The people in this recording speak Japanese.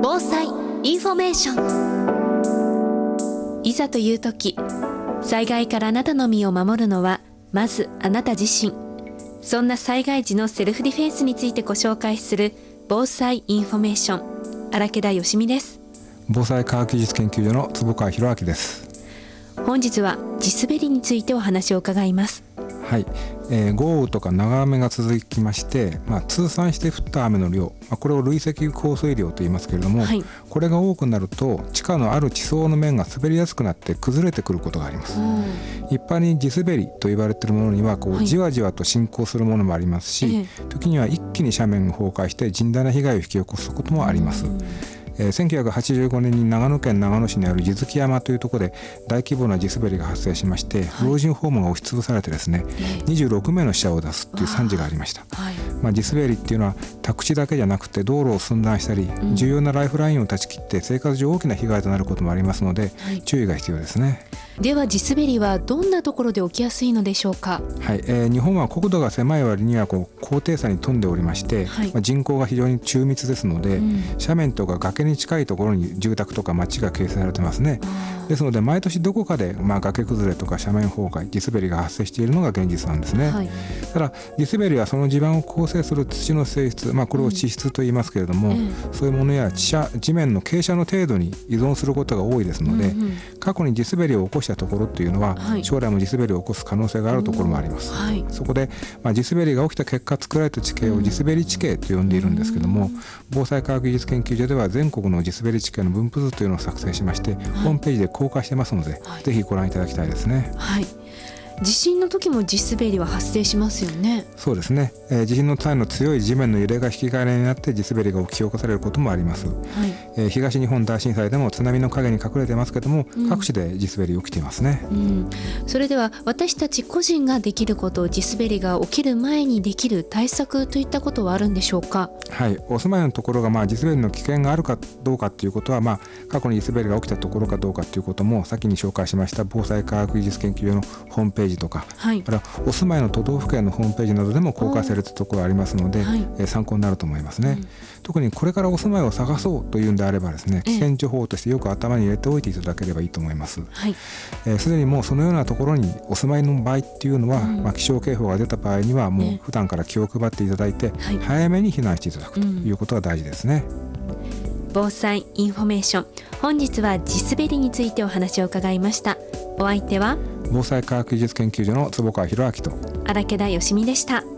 防災インフォメーション。いざという時、災害からあなたの身を守るのはまずあなた自身。そんな災害時のセルフディフェンスについてご紹介する防災インフォメーション、荒木田よしみです。 防災科学技術研究所の坪川博明です。 本日は地滑りについてお話を伺います。 はい、豪雨とか長雨が続きまして、通算して降った雨の量、これを累積降水量と言いますけれども、これが多くなると地下のある地層の面が滑りやすくなって崩れてくることがあります。一般に地滑りと言われているものにはじわじわと進行するものもありますし、時には一気に斜面が崩壊して甚大な被害を引き起こすこともあります。1985年に長野県長野市にある地月山というところで大規模な地滑りが発生しまして、老人ホームが押しつぶされてですね、26名の死者を出すという惨事がありました。地滑りっていうのは宅地だけじゃなくて道路を寸断したり、重要なライフラインを断ち切って生活上大きな被害となることもありますので、注意が必要ですね。 では地滑りはどんなところで起きやすいのでしょうか。 日本は国土が狭い割には高低差に富んでおりまして、人口が非常に中密ですので、斜面とか崖に近いところに住宅とか町が形成されてますね。ですので毎年どこかで崖崩れとか斜面崩壊、地滑りが発生しているのが現実なんですね。ただ地滑りはその地盤を構成する土の性質、これを地質と言いますけれども、そういうものや地面の傾斜の程度に依存することが多いですので、過去に地滑りを起こしたところっていうのは、将来も地滑りを起こす可能性があるところもあります。そこで、地滑りが起きた結果作られた地形を地滑り地形と呼んでいるんですけども、防災科学技術研究所では全国の地滑り地形の分布図というのを作成しまして、ホームページで公開してますので、ぜひご覧いただきたいですね。 地震の時も地滑りは発生しますよね。 そうですね、地震の際の強い地面の揺れが引き金になって地滑りが起き起こされることもあります。東日本大震災でも津波の影に隠れてますけども、各地で地滑り起きていますね。 それでは私たち個人ができること、地滑りが起きる前にできる対策といったことはあるんでしょうか。 お住まいのところが地滑りの危険があるかどうかということは、過去に地滑りが起きたところかどうかということも先に紹介しました防災科学技術研究所のホームページとか、お住まいの都道府県のホームページなどでも公開されたところありますので、参考になると思いますね。特にこれからお住まいを探そうというんであればですね、危険情報としてよく頭に入れておいていただければいいと思います。すでにもうそのようなところにお住まいの場合っていうのは、気象警報が出た場合にはもう普段から気を配っていただいて、早めに避難していただくということが大事ですね。 防災インフォメーション、本日は地滑りについてお話を伺いました。お相手は防災科学技術研究所の坪川博明と荒木田よしみでした。